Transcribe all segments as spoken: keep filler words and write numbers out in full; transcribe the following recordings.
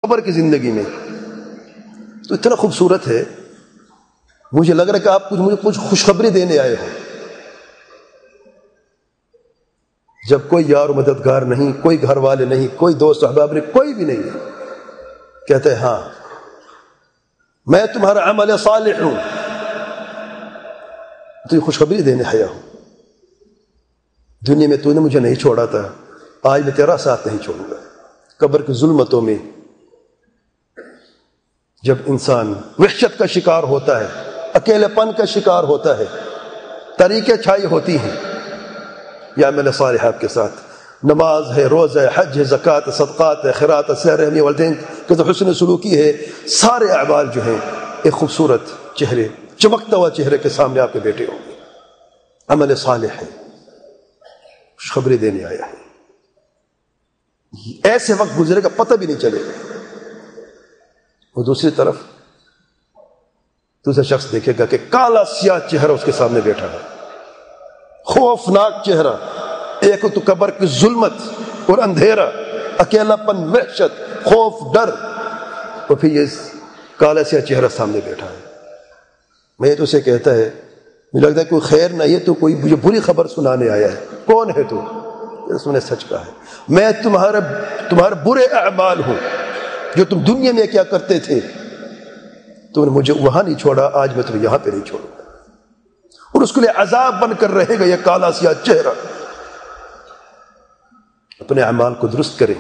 قبر کی زندگی میں تو اتنا خوبصورت ہے. مجھے لگ رہا ہے کہ آپ کچھ مجھے کچھ خوشخبری دینے آئے ہو. جب کوئی یار و مددگار نہیں، کوئی گھر والے نہیں، کوئی دوست احباب نہیں، کوئی بھی نہیں، کہتے ہیں ہاں میں تمہارا عمل صالح ہوں، تو یہ خوشخبری دینے آیا ہوں. دنیا میں تو نے مجھے نہیں چھوڑا تھا، آج میں تیرا ساتھ نہیں چھوڑوں گا. قبر کی ظلمتوں میں جب انسان وحشت کا شکار ہوتا ہے، اکیلے پن کا شکار ہوتا ہے، طریقیں چھائی ہوتی ہیں، یا عمل صالح آپ کے ساتھ نماز ہے، روزہ ہے، حج ہے، زکوٰۃ ہے، صدقات ہے، خیرات ہے، صلہ رحمی، والدین کے ساتھ حسن سلوکی ہے. سارے اعمال جو ہیں ایک خوبصورت چہرے، چمکتا ہوا چہرے کے سامنے آپ کے بیٹے ہوں گے. عمل صالح ہے، خوشخبری دینے آیا ہے. ایسے وقت گزرے کا پتہ بھی نہیں چلے گا. وہ دوسری طرف دوسرا شخص دیکھے گا کہ کالا سیاہ چہرہ اس کے سامنے بیٹھا ہے، خوفناک چہرہ. ایک تو قبر کی ظلمت اور اندھیرا، اکیلا پن، وحشت، خوف، ڈر، اور پھر یہ کالا سیاہ چہرہ سامنے بیٹھا ہے. میں تو اسے کہتا ہے، مجھے لگتا ہے کوئی خیر نہیں ہے، تو کوئی مجھے بری خبر سنانے آیا ہے. کون ہے تو؟ اس نے سچ کہا ہے، میں تمہارے تمہارے برے اعمال ہوں جو تم دنیا میں کیا کرتے تھے. تم نے مجھے وہاں نہیں چھوڑا، آج میں تمہیں یہاں پہ نہیں چھوڑوں گا. اور اس کے لیے عذاب بن کر رہے گا یہ کالا سیاہ چہرہ. اپنے اعمال کو درست کریں.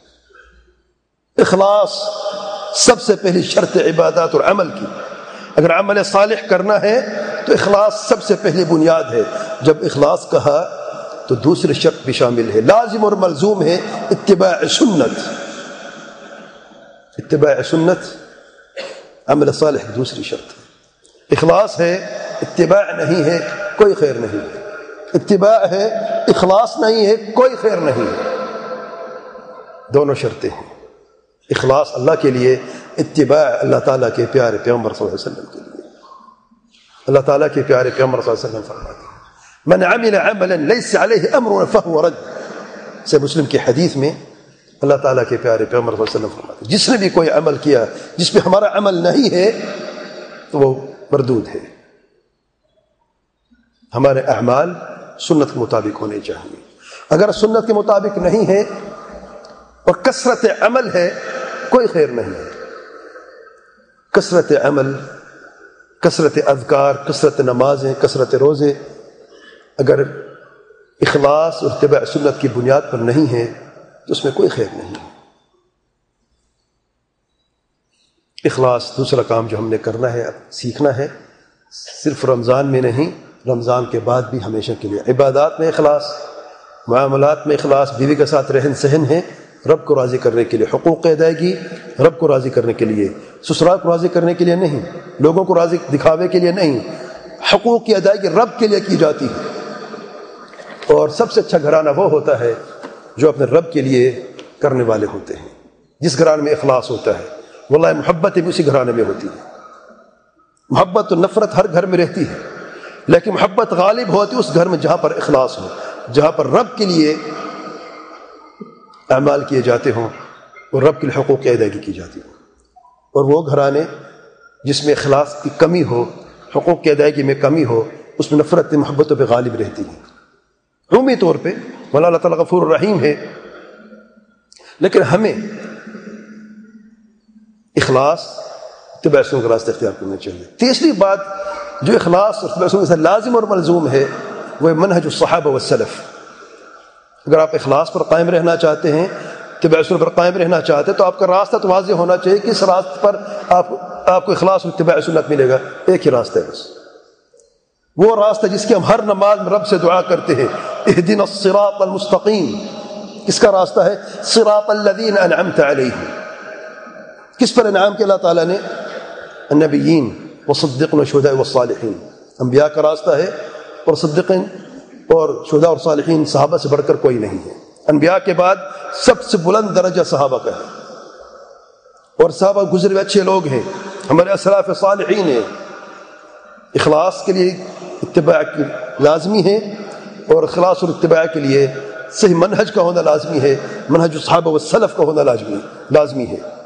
اخلاص سب سے پہلی شرط عبادات اور عمل کی. اگر عمل صالح کرنا ہے تو اخلاص سب سے پہلی بنیاد ہے. جب اخلاص کہا تو دوسری شرط بھی شامل ہے، لازم اور ملزوم ہے اتباع سنت. اتباع سنت عمل صالح کی دوسری شرط ہے. اخلاص ہے، اتباع نہیں ہے، کوئی خیر نہیں ہے. اتباع ہے، اخلاص نہیں ہے، کوئی خیر نہیں ہے. دونوں شرطیں ہیں. اخلاص اللہ کے لیے، اتباع اللہ تعالیٰ کے پیارے پیغمبر صلی اللہ علیہ وسلم کے لیے. اللہ تعالیٰ کے پیارے پیغمبر صلی اللہ علیہ وسلم فرماتے ہیں من عمل عملا ليس عليه امرنا فهو رد. سے مسلم کی حدیث میں اللہ تعالیٰ کے پیارے پیغمبر صلی اللہ علیہ وسلم فرماتے ہیں جس نے بھی کوئی عمل کیا جس پہ ہمارا عمل نہیں ہے تو وہ مردود ہے. ہمارے اعمال سنت کے مطابق ہونے چاہیے. اگر سنت کے مطابق نہیں ہے اور کثرت عمل ہے، کوئی خیر نہیں ہے. کثرت عمل، کثرت اذکار، کثرت نمازیں، کثرت روزے، اگر اخلاص اور اتباع سنت کی بنیاد پر نہیں ہے تو اس میں کوئی خیر نہیں ہے. اخلاص دوسرا کام جو ہم نے کرنا ہے، سیکھنا ہے، صرف رمضان میں نہیں، رمضان کے بعد بھی ہمیشہ کے لیے. عبادات میں اخلاص، معاملات میں اخلاص، بیوی کے ساتھ رہن سہن ہے رب کو راضی کرنے کے لیے، حقوق ادائیگی رب کو راضی کرنے کے لیے، سسرال کو راضی کرنے کے لیے نہیں، لوگوں کو راضی دکھاوے کے لیے نہیں. حقوق کی ادائیگی رب کے لیے کی جاتی ہے. اور سب سے اچھا گھرانہ وہ ہوتا ہے جو اپنے رب کے لیے کرنے والے ہوتے ہیں. جس گھرانے میں اخلاص ہوتا ہے، واللہ محبت بھی اسی گھرانے میں ہوتی ہے. محبت و نفرت ہر گھر میں رہتی ہے، لیکن محبت غالب ہوتی ہے اس گھر میں جہاں پر اخلاص ہو، جہاں پر رب کے لیے اعمال کیے جاتے ہوں اور رب کے لیے حقوق کی ادائیگی کی جاتی ہو. اور وہ گھرانے جس میں اخلاص کی کمی ہو، حقوق کی ادائیگی میں کمی ہو، اس میں نفرت محبتوں پہ غالب رہتی ہے. عمومی طور پہ مولا اللہ تعالیٰ غفور الرحیم ہے، لیکن ہمیں اخلاص اتباع سنت کا راستہ اختیار کرنا چاہیے. تیسری بات جو اخلاص اور اتباع سنت سے لازم اور ملزوم ہے وہ منہج الصحابہ والسلف. اگر آپ اخلاص پر قائم رہنا چاہتے ہیں، اتباع سنت پر قائم رہنا چاہتے ہیں، تو آپ کا راستہ تو واضح ہونا چاہیے. کس راستے پر آپ آپ کو اخلاص اور اتباع سنت ملے گا؟ ایک ہی راستہ ہے بس، وہ راستہ جس کی ہم ہر نماز میں رب سے دعا کرتے ہیں، اہدنا الصراط المستقیم. کس کا راستہ ہے؟ صراط الذین انعمت علیہم. کس پر انعام کیا اللہ تعالیٰ نے؟ النبیین والصدیقین والشہداء والصالحین. انبیاء کا راستہ ہے، اور صدیقین اور شہداء اور صالحین صحابہ سے بڑھ کر کوئی نہیں ہے. انبیاء کے بعد سب سے بلند درجہ صحابہ کا ہے، اور صحابہ گزرے ہوئے اچھے لوگ ہیں، ہمارے اسلاف صالحین ہیں. اخلاص کے لیے اتباع کی لازمی ہے، اور اخلاص اور اتباع کے لیے صحیح منہج کا ہونا لازمی ہے، منہج الصحابہ والسلف کا ہونا لازمی لازمی ہے.